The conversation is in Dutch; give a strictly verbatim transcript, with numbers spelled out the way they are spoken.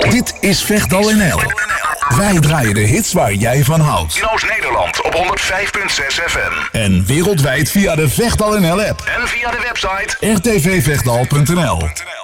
Dit is Vechtdal N L. Wij draaien de hits waar jij van houdt. In Oost-Nederland op honderd vijf komma zes F M. En wereldwijd via de Vechtdal N L app. En via de website r t v vechtdal punt n l.